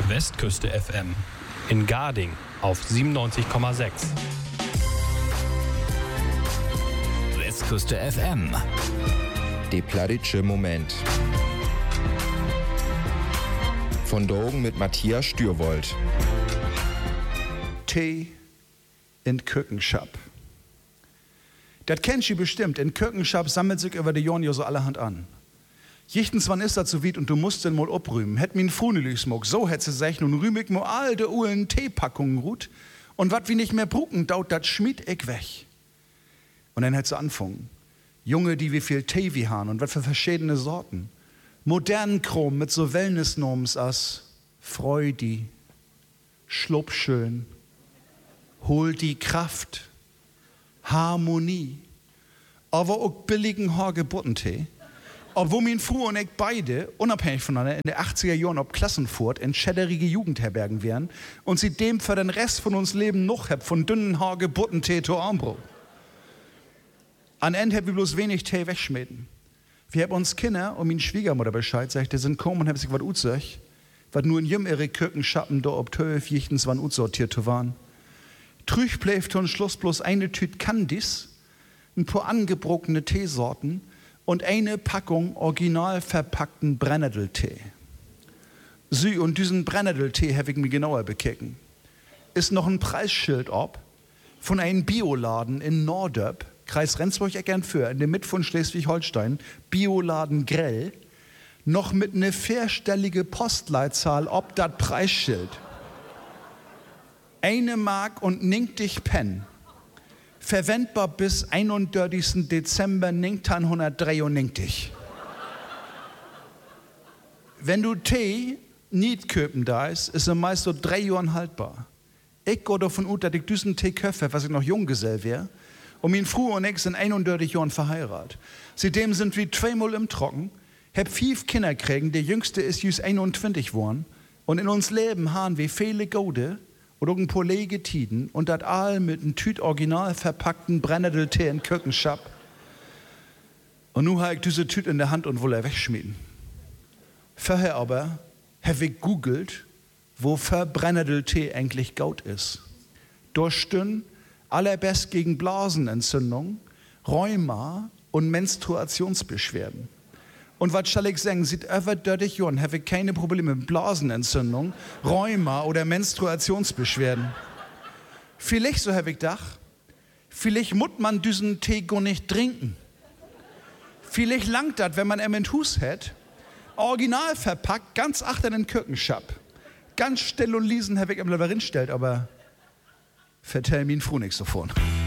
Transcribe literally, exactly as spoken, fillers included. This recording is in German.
Westküste F M. In Garding auf siebenundneunzig Komma sechs. Westküste F M. Der plattitsche Moment. Von Dogen mit Matthias Stürwold. Tee in Kökenschap. Das kennt ihr bestimmt. In Kökenschap sammelt sich über die Jahren so allerhand an. Jichtens wann ist das so weit und du musst den mal obrühmen. Hätt min Fruneli smog, so hätt sie sich nun rühmig mo alte Uhlen Teepackungen ruht. Und wat wie nicht mehr brucken, daut dat schmied ich weg. Und dann hätt sie anfangen. Junge, die wie viel Tee wie han und wat für verschiedene Sorten. Modernen Chrom mit so Wellnessnorms as Freudi, Schlupfschön, hol die Kraft, Harmonie, aber auch billigen Hagebuttentee. Obwohl mein Frau und ich beide, unabhängig voneinander, in den achtziger Jahren ob Klassenfurt in schädderige Jugendherbergen wären und sie dem für den Rest von uns Leben noch hab, von dünnen Hagebuttentee zu Armbrot. An Ende hab ich bloß wenig Tee wegschmieden. Wir haben uns Kinder und meine Schwiegermutter Bescheid, sagt, die sind kommen und haben sich was utsäch, was nur in jem ihre Kirkenschappen da ob Töf jichtens wann utsortiert waren. Trüch bleibt und Schluss bloß eine Tüte Candies, ein paar angebrochene Teesorten und eine Packung original verpackten Brennnesseltee. Sie und diesen Brennnesseltee habe ich mir genauer bekicken. Ist noch ein Preisschild ob von einem Bioladen in Nordöp, Kreis Rendsburg-Eckern für, in der Mitte von Schleswig-Holstein, Bioladen Grell, noch mit ne vierstellige Postleitzahl ob dat Preisschild. Eine Mark und ninktig Pen. Verwendbar bis einunddreißigsten Dezember neunzehnhundertdreiundneunzig. Wenn du Tee nicht köpen da ist, ist er meist so drei Jahren haltbar. Ich gehe davon aus, dass ich diesen Tee köpfe, was ich noch Junggesell wäre. Und mein Frau und ich sind einunddreißig Jahren verheiratet. Seitdem sind wir zweimal im Trocken, hab fünf Kinder kriegen, der jüngste ist just einundzwanzig geworden. Und in uns Leben haben wir viele Gode und ein paar Legetiden und das all mit einem Tüt original verpackten Brennnesseltee in Kökenschap. Und nun habe ich diese Tüt in der Hand und will er wegschmieden. Vorher aber habe ich googelt, wofür Brennnesseltee eigentlich gut ist. Durchstün allerbest gegen Blasenentzündung, Rheuma und Menstruationsbeschwerden. Und was soll ich sagen, seit über dreißig Jahren habe ich keine Probleme mit Blasenentzündung, Rheuma oder Menstruationsbeschwerden. Vielleicht, so habe ich gedacht, vielleicht muss man diesen Tee gar nicht trinken. Vielleicht langt das, wenn man ihn in Hus hat, original verpackt, ganz achter in den Kökenschap. Ganz still und liesen habe ich ihm darin stellt, aber vertell mir Frau nichts davon.